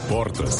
Sportas.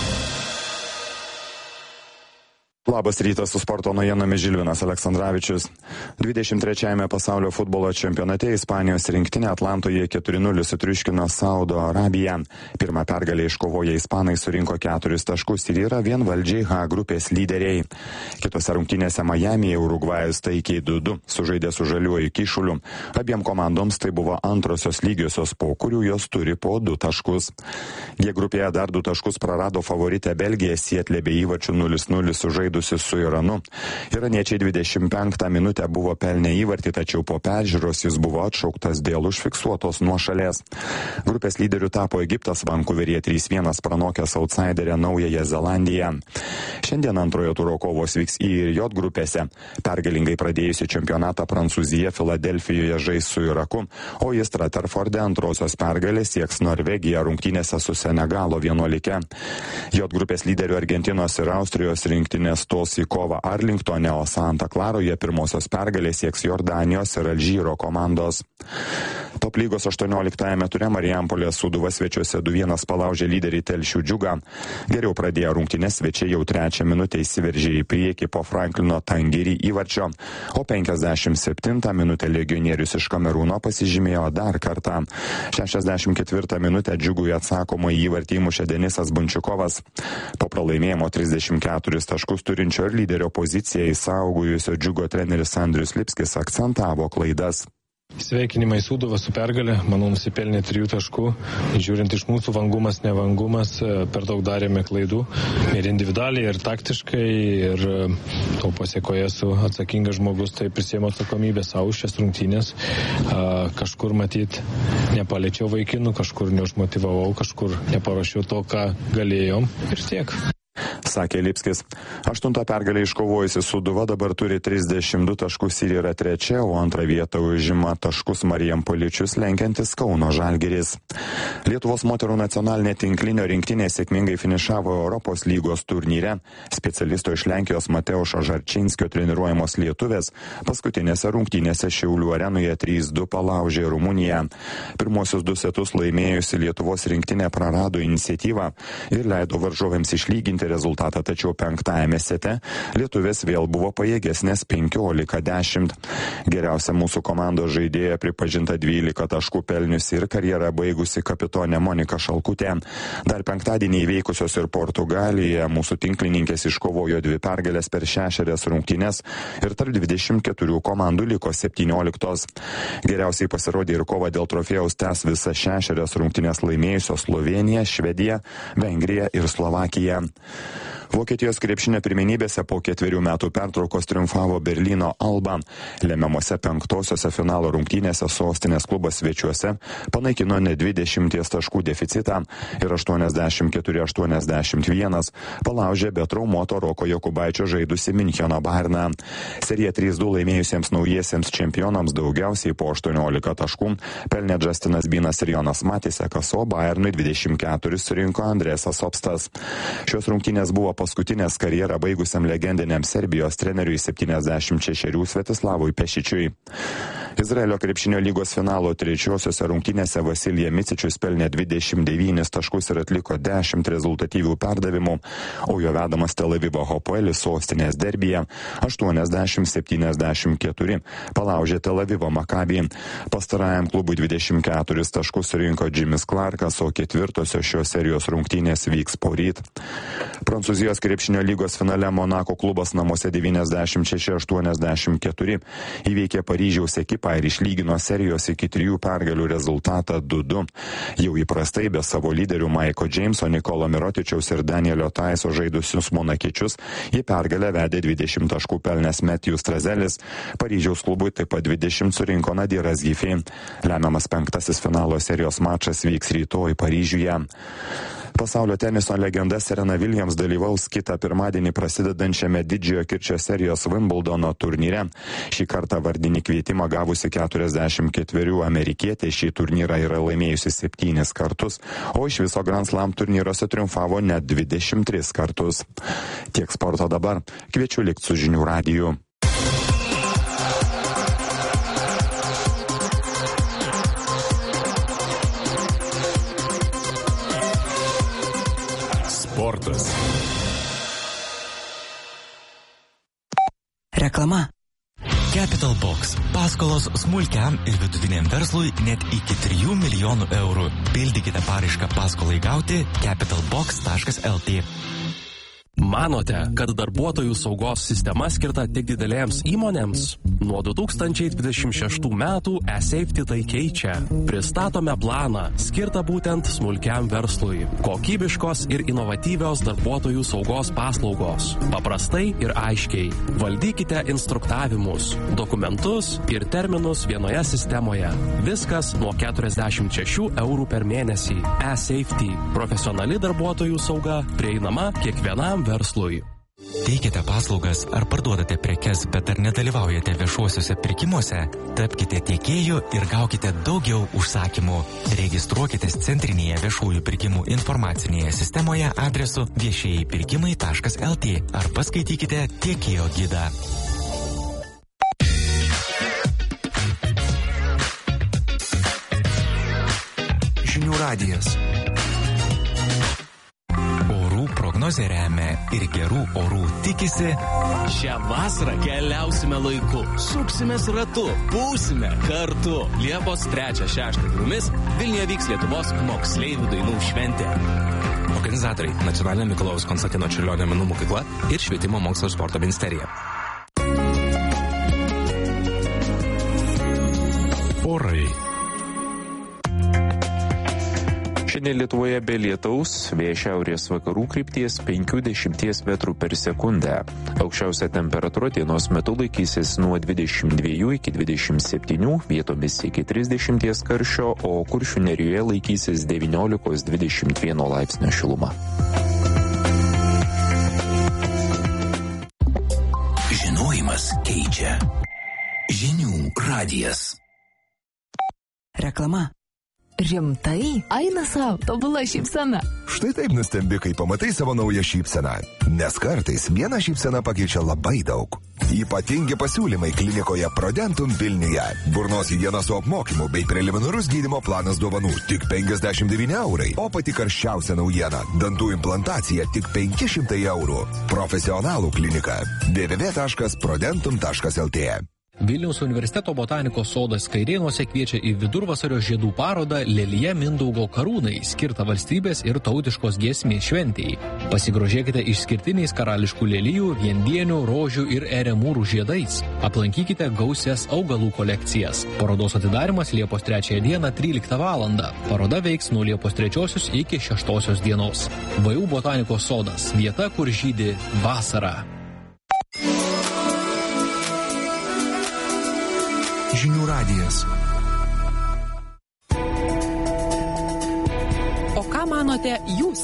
Labas rytas, su sporto naujienomis Žilvinas Aleksandravičius. 23-ame pasaulio futbolo čempionate Ispanijos rinktinė Atlantoje 4-0 sutriuškino Saudo Arabiją. Pirmą pergalę iškovoję ispanai surinko 4 taškus ir yra vienvaldžiai H grupės lyderiai. Kitose rungtynėse Majamyje Urugvajus taikiai 2-2 sužaidė su Žaliuoju Kyšuliu. Abiem komandoms tai buvo antrosios lygiosios, po kurių jos turi po 2 taškus. G grupėje dar 2 taškus prarado favoritė Belgija, Sietle be įvarčių 0-0 sužaidusi su Iranu. Iraniečiai 25 minutę buvo pelnę įvartį, tačiau po peržiūros jis buvo atšauktas dėl užfiksuotos nuošalės. Grupės lyderių tapo Egiptas, Vankuveryje 3-1 pranokęs outsiderę Naująją Zelandiją. Šiandien antrojo turo kovos vyks I ir J grupėse. Pergalingai pradėjusi čempionatą Prancūzija Filadelfijoje žais su Iraku, o jis Straterforde antrosios pergalės sieks Norvegija rungtynėse su Senegalo 11. J grupės lyderių Argentinos ir Austrijos rinktinės stos į kovą Arlingtone, o Santa Klaroje pirmosios pergalės sieks Jordanijos ir Alžyro komandos. Top lygos 18-ame ture Marijampolės Sūduva svečiuose 2-1 palaužė lyderį Telšių Džiugą. Geriau pradėjo rungtynės, svečiai jau 3 minutę įsiveržė į priekį po Franklino Tangirį įvarčio, o 57 minutę legionierius iš Kamerūno pasižymėjo dar kartą. 64 minutę Džiugui atsakomą įvartį įmušė Denisas Bunčiukovas. Po pralaimėjimo 34 taškus turinčio ir lyderio poziciją įsaugojusio Džiugo treneris Andrius Lipskis akcentavo klaidas. Sveikinimai Sūduva su pergalė, manau nusipelnė 3 taškų. Žiūrint iš mūsų vangumas, nevangumas, per daug darėme klaidų ir individualiai, ir taktiškai, ir to pasiekoje esu atsakingas žmogus, tai prisėmė atsakomybę savo šias rungtynės. Kažkur matyt nepaliečiau vaikinų, kažkur neužmotyvavau, kažkur neparašiau to, ką galėjom ir tiek. Sakė Lipskis. 8 pergalę iškovojusi Sūduva dabar turi 32 taškus ir yra 3, o 2 vietą užima taškus Marijampoličius lenkiantis Kauno Žalgiris. Lietuvos moterų nacionalinė tinklinio rinktinė sėkmingai finišavo Europos lygos turnyre. Specialisto iš Lenkijos Mateušo Žarčinskio treniruojamos lietuvės paskutinėse rungtynėse Šiaulių arenoje 3-2 palaužė Rumuniją. Pirmosius 2 setus laimėjusi Lietuvos rinktinė prarado iniciatyvą ir leido varžovėms išlyginti rezultatą, tačiau 5-ame sete lietuvės vėl buvo pajėgesnės 15-10. Geriausia mūsų komandos žaidėja pripažinta 12 taškų pelniusi ir karjerą baigusi kapitonė Monika Šalkutė. Dar penktadienį įveikusios ir Portugalijoje mūsų tinklininkės iškovojo 2 pergalės per 6 rungtynes ir tarp 24 komandų liko 17. Geriausiai pasirodė ir kova dėl trofėjaus tęs visas 6 rungtynes laimėjusios Slovėnija, Švedija, Vengrija ir Slovakija. Vokietijos krepšinio pirmenybėse po 4 metų pertraukos triumfavo Berlyno Alba. Lemiamose 5-osiose finalo rungtynėse sostinės klubas svečiuose panaikino net 20 taškų deficitą ir 84-81 palaužė be traumuoto Roko Jokubaičio žaidusi Mincheno Bayerną. Seriją 3-2 laimėjusiems naujiesiems čempionams daugiausiai po 18 taškų pelnė Justinas Binas ir Jonas Matisekas, o Bayernui 24 surinko Andrėsas Obstas. Šios rungtynės buvo paskutinės karjerą baigusiam legendiniam Serbijos treneriui 76 Svetislavui Pešičiui. Izraelio krepšinio lygos finalo 3-osiose rungtynėse Vasilija Micičius pelnė 29 taškus ir atliko 10 rezultatyvių perdavimų, o jo vedamas Tel Avivo Hapoelis sostinės derbyje 80-74 palaužė Tel Avivo Makabį. Pastarajam klubui 24 taškus surinko Jimis Clarkas, o 4-osios šios serijos rungtynės vyks poryt. Prancūzijos krepšinio lygos finale Monako klubas namuose 96-84 įveikė Paryžiaus ekipą ir išlygino serijos iki 3 pergalių rezultatą 2-2. Jau įprastai be savo lyderių Maiko Džeimso, Nikolo Mirotičiaus ir Danielio Taiso žaidusius monakiečius į pergalę vedė 20 taškų pelnęs Matthew Strazelis. Paryžiaus klubui taip pat 20 surinko Nadiras Gifi. Lemiamas 5. finalo serijos mačas vyks rytoj Paryžiuje. Pasaulio teniso legenda Serena Williams dalyvaus kitą pirmadienį prasidedančiame didžiojo kirčio serijos Wimbledono turnyre. Šį kartą vardinį kvietimą gavusi 44 amerikietė šį turnyrą yra laimėjusi 7 kartus, o iš viso Grand Slam turnyruose triumfavo net 23 kartus. Tiek sporto dabar. Kviečiu likti su žinių radiju. sportas. Reklama. Capital Box. Paskolos smulkiam ir vidutiniam verslui net iki 3 milijonų eurų. Pildykite paraišką paskolai gauti capitalbox.lt. Manote, kad darbuotojų saugos sistema skirta tik didelėms įmonėms? Nuo 2026 metų eSafety tai keičia. Pristatome planą, skirtą būtent smulkiam verslui. Kokybiškos ir inovatyvios darbuotojų saugos paslaugos. Paprastai ir aiškiai. Valdykite instruktavimus, dokumentus ir terminus vienoje sistemoje. Viskas nuo 46 eurų per mėnesį. eSafety. Profesionali darbuotojų sauga prieinama kiekvienam verslui. Teikite paslaugas ar parduodate prekes, bet dar nedalyvaujate viešuosiuose pirkimuose? Tapkite tiekėju ir gaukite daugiau užsakymų. Registruokitės centrinėje viešųjų pirkimų informacinėje sistemoje adresu viešieji-pirkimai.lt ar paskaitykite tiekėjo gidą. Žinių radijas. Prognozė remia ir gerų orų tikisi. Šią vasarą keliausime laiku, suksimės ratu, būsime kartu. Liepos 3-6 dienomis Vilniuje vyks Lietuvos moksleivių dainų šventė. Organizatoriai – Nacionalinė Mikalojaus Konstantino Čiurlionio menų mokykla ir Švietimo mokslo ir sporto ministerija. Orai. Šiandien Lietuvoje be lietaus, vėjas šiaurės vakarų krypties 50 metrų per sekundę. Aukščiausia temperatūra dienos metu laikysis nuo 22 iki 27, vietomis iki 30 karščio, o Kuršių nerijoje laikysis 19-21 laipsnio šiluma. Žinojimas keičia. Žinių radijas. Reklama. Rimtai? Eina savo, tobula šypsena. Štai taip nustembi, kai pamatai savo naują šypseną. Nes kartais viena šypsena pakeičia labai daug. Ypatingi pasiūlymai klinikoje Prodentum Vilniuje. Burnos higiena su apmokymu bei preliminarus gydymo planas dovanų tik 59 eurai. O pati karščiausia naujiena – dantų implantacija tik 500 eurų. Profesionalų klinika www.prodentum.lt. Vilniaus universiteto botanikos sodas Kairėnuose kviečia į vidurvasario žiedų parodą Lelija Mindaugo karūnai, skirtą valstybės ir tautiškos giesmės šventei. Pasigrožėkite išskirtiniais karališkų lelijų, viendienių, rožių ir eremūrų žiedais. Aplankykite gausias augalų kolekcijas. Parodos atidarimas Liepos 3 dieną 13 valandą. Paroda veiks nuo Liepos 3 iki 6 dienos. VU botanikos sodas – vieta, kur žydi vasara. Žinių radijas. O ką manote jūs?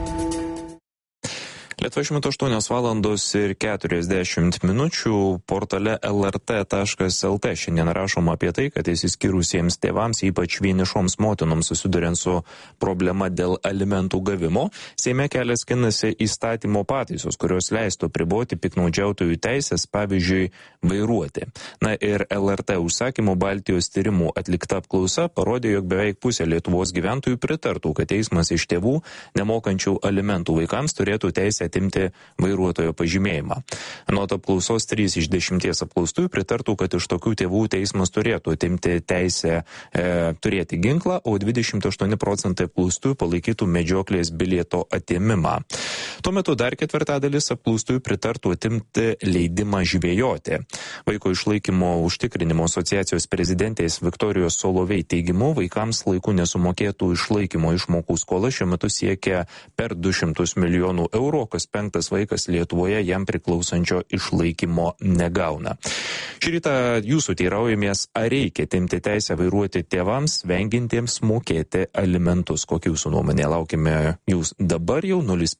Lietuva šiuo metu 8 valandos ir 40 minučių. Portale lrt.lt šiandien rašoma apie tai, kad išsiskyrusiems tėvams, ypač vienišoms motinoms susiduriant su problema dėl alimentų gavimo, Seime kelias skinasi įstatymo pataisos, kurios leistų apriboti piktnaudžiautojų teisės, pavyzdžiui, vairuoti. Na ir LRT užsakymu Baltijos tyrimų atlikta apklausa parodė, jog beveik pusė Lietuvos gyventojų pritartų, kad teismas iš tėvų, nemokančių alimentų vaikams, turėtų teisę atimti vairuotojo pažymėjimą. Anot apklausos 3 iš 10 apklaustųjų pritartų, kad iš tokių tėvų teismas turėtų atimti teisę turėti ginklą, o 28% apklaustųjų palaikytų medžioklės bilieto atėmimą. Tuo metu dar ketvirtadalis apklaustųjų pritartų atimti leidimą žvejoti. Vaiko išlaikymo užtikrinimo asociacijos prezidentės Viktorijos Solovei teigimu, vaikams laiku nesumokėtų išlaikymo išmokų skola šiuo metu siekia per 200 milijonų eurų, kas 5 vaikas Lietuvoje jam priklausančio išlaikymo negauna. Šį rytą jūsų teiraujamės, ar reikia atimti teisę vairuoti tėvams, vengintiems mokėti alimentus. Kokia jūsų nuomonė? Laukime jūs dabar jau 05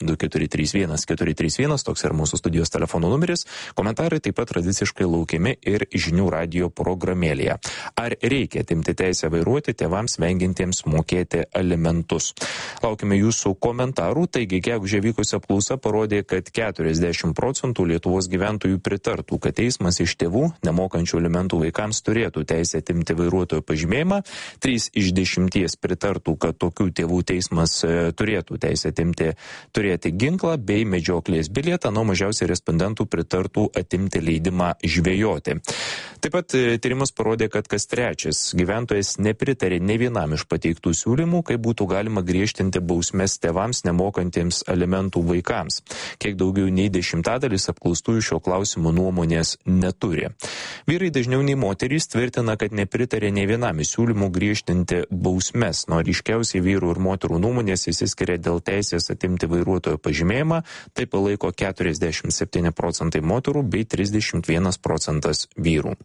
431, toks yra mūsų studijos telefono numeris. Komentarai taip pat tradiciškai laukiami ir žinių radijo programėlėje. Ar reikia atimti teisę vairuoti tėvams vengintiems mokėti alimentus? Laukime jūsų komentarų. Taigi, gegužę vykusi apklausa parodė, kad 40% Lietuvos gyventojų pritartų, kad teismas iš tėvų nemokančių alimentų vaikams turėtų teisę atimti vairuotojo pažymėjimą. 3 iš 10 pritartų, kad tokių tėvų teismas turėtų teisę turėti ginklą bei medžioklės bilietą, nuo mažiausiai respondentų pritartų atimti leidimą žvejoti. Taip pat tyrimas parodė, kad kas trečias gyventojas nepritarė ne vienam iš pateiktų siūlymų, kaip būtų galima griežtinti bausmes tėvams nemokantiems alimentų vaikams. Kiek daugiau nei 10% apklaustųjų šio klausimo nuomonės neturi. Vyrai dažniau nei moterys tvirtina, kad nepritarė ne vienam iš siūlymų griežtinti bausmes. Nuo ryškiausiai vyrų ir moterų nuomonės išsiskiria dėl teisės atimti vairuotojo pažymėjimą, tai palaiko 47% moterų bei 31% vyrų.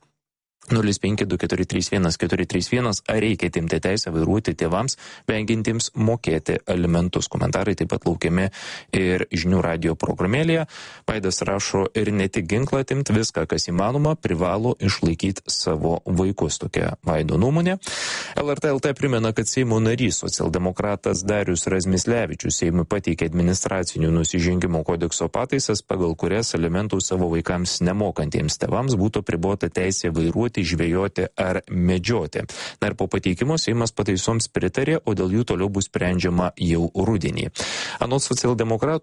052431431, ar reikia atimti teisę vairuoti tėvams vengintiems mokėti alimentus. Komentarai taip pat laukiami ir žinių radijo programėlėje. Vaidas rašo, ir ne tik ginklą atimti, viską, kas įmanoma, privalo išlaikyti savo vaikus. Tokia Vaido nuomonė. LRT LT primena, kad Seimo narys socialdemokratas Darius Razmislevičius Seimui pateikė administracinių nusižengimų kodekso pataisas, pagal kurias alimentų savo vaikams nemokantiems tėvams būtų apribota teisė vairuoti, žvejoti ar medžioti. Na ir po pateikimo Seimas pataisoms pritarė, o dėl jų toliau bus sprendžiama jau rudenį. Anot socialdemokratų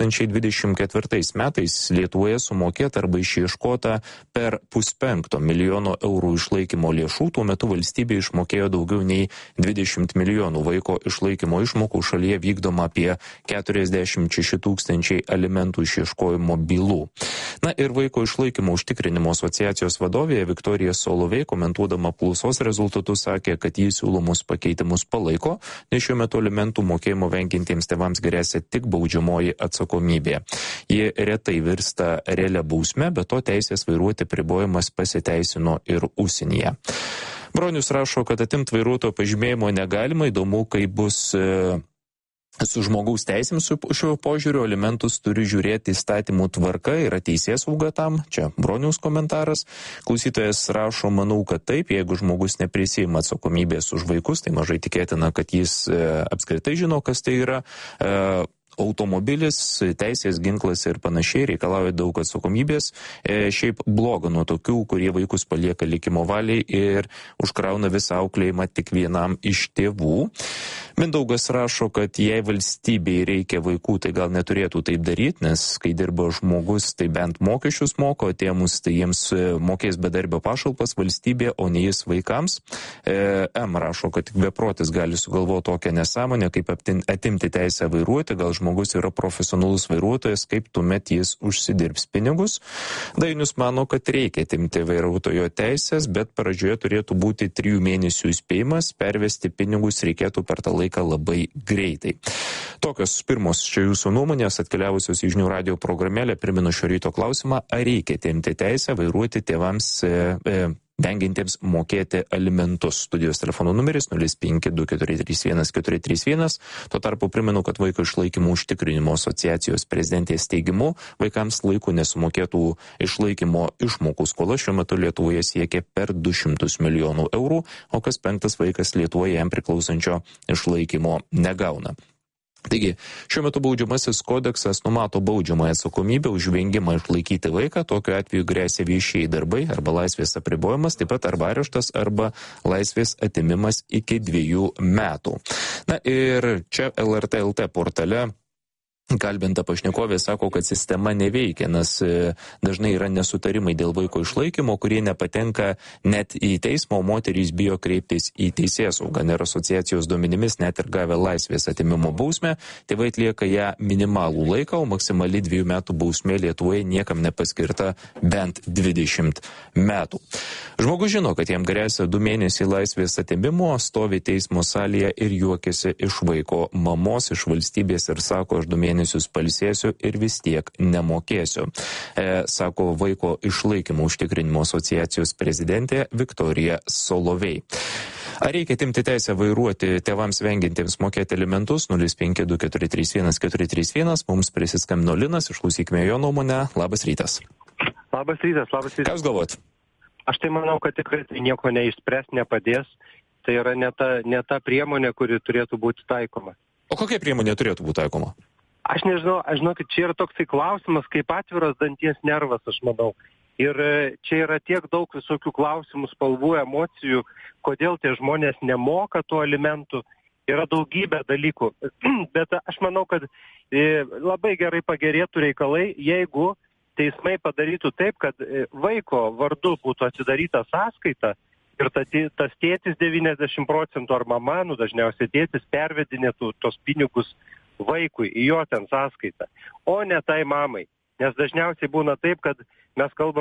2024 metais Lietuvoje sumokėta arba išieškota per 1,5 milijono eurų išlaikymo lėšų, tuo metu valstybė išmokėjo daugiau nei 20 milijonų vaiko išlaikymo išmokų, šalyje vykdoma apie 46 tūkstančiai alimentų išieškojimo bylų. Na ir vaiko išlaikymo užtikrinimo asociacijos vadovė Viktorija Solovei, komentuodama apklausos rezultatus, sakė, kad jis siūlomus pakeitimus palaiko, nes šiuo metu alimentų mokėjimo vengintiems tėvams grėsia tik baudžiamoji atsakomybė. Ji retai virsta realia bausme, bet to teisės vairuoti pribojimas pasiteisino ir užsienyje. Bronius rašo, kad atimti vairuotojo pažymėjimo negalima, įdomu, kaip bus su žmogaus teisėms šiuo požiūriu, alimentus turi žiūrėti įstatymų tvarka, yra teisėsauga tam. Čia Broniaus komentaras. Klausytojas rašo, manau, kad taip, jeigu žmogus neprisima atsakomybės už vaikus, tai mažai tikėtina, kad jis apskritai žino, kas tai yra. Automobilis, teisės, ginklas ir panašiai reikalauja daug atsakomybės. Šiaip bloga nuo tokių, kurie vaikus palieka likimo valiai ir užkrauna visą auklėjimą tik vienam iš tėvų. Mindaugas rašo, kad jei valstybei reikia vaikų, tai gal neturėtų taip daryti, nes kai dirba žmogus, tai bent mokesčius moko, atėmus tai jiems mokės bedarbio pašalpas valstybė, o ne jis vaikams. M rašo, kad beprotis gali sugalvoti tokią nesąmonę, kaip atimti teisę vairuoti, gal žmogus yra profesionalus vairuotojas, kaip tuomet jis užsidirbs pinigus. Dainius mano, kad reikia atimti vairuotojo teisės, bet pradžioje turėtų būti 3 mėnesių įspėjimas, pervesti pinigus reikėtų per tą laiką labai greitai. Tokios pirmos čia jūsų nuomonės atkeliavusios į žinių radijo programėlę. Primenu šio ryto klausimą, ar reikia atimti teisę vairuoti tėvams vengintiems mokėti alimentus. Studijos telefono numeris 052431431. Tuo tarpu primenu, kad vaiko išlaikymo užtikrinimo asociacijos prezidentės teigimu vaikams laiku nesumokėtų išlaikymo išmokų skola šiuo metu Lietuvoje siekia per 200 milijonų eurų, o kas 5 vaikas Lietuvoje jam priklausančio išlaikymo negauna. Taigi, šiuo metu baudžiamasis kodeksas numato baudžiamąją atsakomybę už vengimą išlaikyti vaiką, tokiu atveju grėsia viešieji darbai arba laisvės apribojimas, taip pat arba areštas arba laisvės atimimas iki 2 metų. Na ir čia LRT LT portale kalbinta pašnekovė sako, kad sistema neveikia, nes dažnai yra nesutarimai dėl vaiko išlaikymo, kurie nepatenka net į teismą, o moterys bijo kreiptis į teisėsaugą. Ir asociacijos duomenimis net ir gavę laisvės atimimo bausmę, tėvai atlieka ją minimalų laiką, o maksimali 2 metų bausmė Lietuvoje niekam nepaskirta bent 20 metų. Žmogus žino, kad jam grėsia 2 mėnesiai laisvės atimimo, stovi teismo salėje ir juokiasi iš vaiko mamos, iš valstybės ir sako, aš 2 mėnesius pailsėsiu ir vis tiek nemokėsiu, sako vaiko išlaikymo užtikrinimo asociacijos prezidentė Viktorija Solovei. Ar reikia atimti teisę vairuoti tėvams vengintiems mokėti alimentus? 052431431. Mums prisiskambino Linas, išklausykime jo nuomonę. Labas rytas. Labas rytas. Ką jūs galvojat? Aš tai manau, kad tikrai tai nieko neišspręs, nepadės. Tai yra ne ta priemonė, kuri turėtų būti taikoma. O kokia priemonė turėtų būti taikoma? Aš nežinau, žinokit, čia yra toksai klausimas, kaip atviras danties nervas, aš manau. Ir čia yra tiek daug visokių klausimų, spalvų, emocijų, kodėl tie žmonės nemoka tų alimentų. Yra daugybė dalykų. Bet aš manau, kad labai gerai pagerėtų reikalai, jeigu teismai padarytų taip, kad vaiko vardu būtų atidaryta sąskaita ir tas tėtis 90% ar mama, dažniausiai tėtis pervedinėtų tos pinigus vaikui į jo ten sąskaitą, o ne tai mamai. Nes dažniausiai būna taip, kad mes kalbam